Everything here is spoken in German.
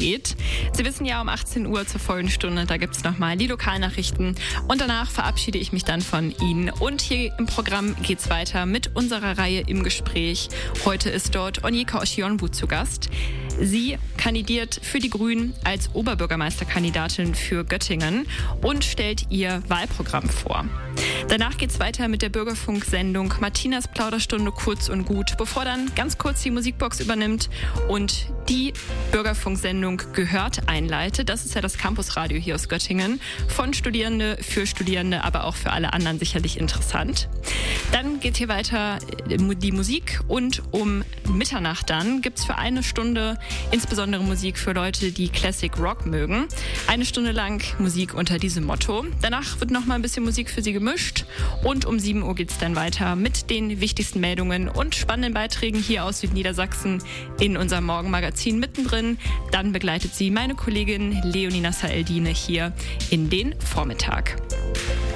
geht. Sie wissen ja, um 18 Uhr zur vollen Stunde, da gibt es nochmal die Lokalnachrichten und danach verabschiede ich mich dann von Ihnen. Und hier im Programm geht's weiter mit unserer Reihe im Gespräch. Heute ist dort Onyeka Oshionbu zu Gast. Sie kandidiert für die Grünen als Oberbürgermeisterkandidatin für Göttingen und stellt ihr Wahlprogramm vor. Danach geht's weiter mit der Bürgerfunksendung Martinas Plauderstunde kurz und gut, bevor dann ganz kurz die Musikbox übernimmt und die Bürgerfunksendung Gehört einleitet. Das ist ja das Campusradio hier aus Göttingen. Von Studierende, für Studierende, aber auch für alle anderen sicherlich interessant. Dann geht hier weiter die Musik und um Mitternacht dann gibt's für eine Stunde insbesondere Musik für Leute, die Classic Rock mögen. Eine Stunde lang Musik unter diesem Motto. Danach wird noch mal ein bisschen Musik für Sie gemischt und um 7 Uhr geht's dann weiter mit den wichtigsten Meldungen und spannenden Beiträgen hier aus Südniedersachsen in unserem Morgenmagazin mittendrin. Dann begleitet Sie meine Kollegin Leonie Nasser-Eldine hier in den Vormittag.